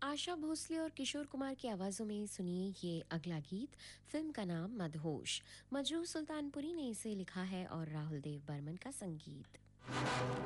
आशा भोसले और किशोर कुमार की आवाज़ों में सुनिए ये अगला गीत। फिल्म का नाम मदहोश। मजरूह सुल्तानपुरी ने इसे लिखा है और राहुल देव बर्मन का संगीत।